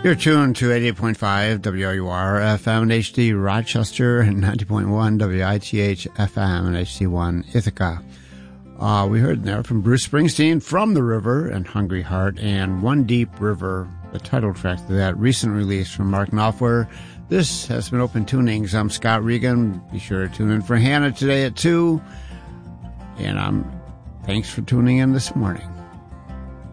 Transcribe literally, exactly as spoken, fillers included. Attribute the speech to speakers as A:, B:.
A: You're tuned to eighty-eight point five W R U R F M and H D Rochester and ninety point one W I T H F M and H D one Ithaca. Uh, we heard there from Bruce Springsteen, From the River and Hungry Heart, and One Deep River, the title track to that recent release from Mark Knopfler. This has been Open Tunings. I'm Scott Regan. Be sure to tune in for Hannah today at two. And I'm thanks for tuning in this morning.